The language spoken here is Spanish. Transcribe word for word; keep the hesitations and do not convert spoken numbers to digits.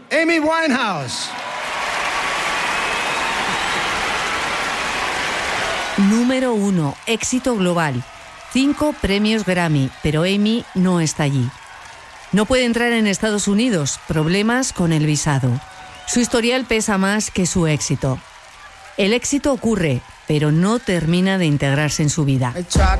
Amy Winehouse. Número uno, éxito global. Cinco premios Grammy, pero Amy no está allí. No puede entrar en Estados Unidos, problemas con el visado. Su historial pesa más que su éxito. El éxito ocurre, pero no termina de integrarse en su vida.